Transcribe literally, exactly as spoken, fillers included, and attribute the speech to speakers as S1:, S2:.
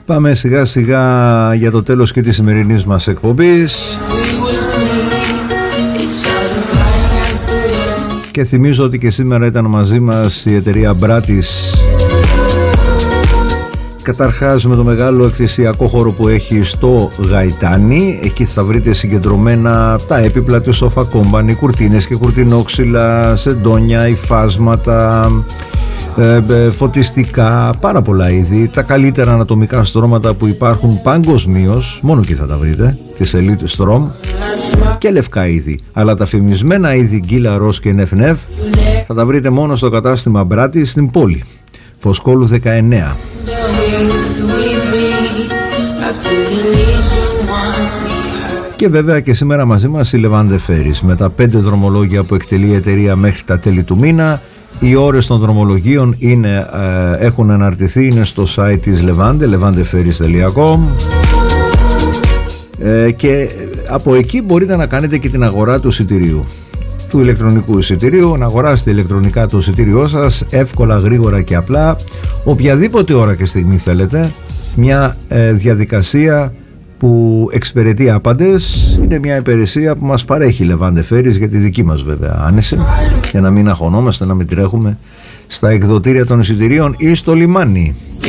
S1: Πάμε σιγά σιγά για το τέλος και της σημερινής μας εκπομπής. Και θυμίζω ότι και σήμερα ήταν μαζί μας η εταιρεία Μπράτης. Καταρχάς με το μεγάλο εκθεσιακό χώρο που έχει στο Γαϊτάνι. Εκεί θα βρείτε συγκεντρωμένα τα έπιπλα της Sofa Company, κουρτίνες και κουρτινόξυλα, σεντόνια, υφάσματα, ε, φωτιστικά, πάρα πολλά είδη. Τα καλύτερα ανατομικά στρώματα που υπάρχουν παγκοσμίως, μόνο εκεί θα τα βρείτε, της Elite Strom, και λευκά είδη. Αλλά τα φημισμένα είδη Γκίλα, Ροζ και Νεφ Νεφ θα τα βρείτε μόνο στο κατάστημα Μπράτη στην πόλη Φωσκόλου δεκαεννέα. Και βέβαια και σήμερα μαζί μας η Levante Ferries με τα πέντε δρομολόγια που εκτελεί η εταιρεία μέχρι τα τέλη του μήνα. Οι ώρες των δρομολογίων είναι, ε, έχουν αναρτηθεί, είναι στο site της Levante, levante ferries τελεία com, ε, και από εκεί μπορείτε να κάνετε και την αγορά του εισιτηρίου, του ηλεκτρονικού εισιτηρίου, να αγοράσετε ηλεκτρονικά το εισιτήριό σας εύκολα, γρήγορα και απλά, οποιαδήποτε ώρα και στιγμή θέλετε. Μια ε, διαδικασία που εξυπηρετεί άπαντες. Είναι μια υπηρεσία που μας παρέχει η Levante Ferries για τη δική μας βέβαια άνεση, για να μην αγχωνόμαστε, να μην τρέχουμε στα εκδοτήρια των εισιτηρίων ή στο λιμάνι.